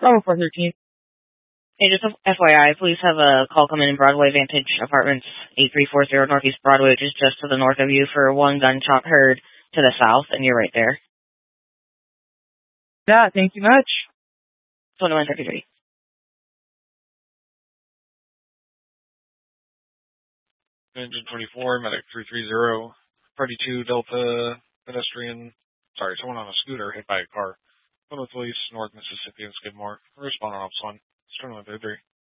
Bravo 413. Hey, just FYI, police have a call coming in Broadway Vantage Apartments, 8340 Northeast Broadway, which is just to the north of you, for one gunshot heard to the south, and you're right there. Yeah, thank you much. 2133. Engine 24, medic 330, Party 2, Delta, pedestrian, someone on a scooter hit by a car. Plymouth Police, North Mississippi and Skidmore. Respond on Ops 1. 2133.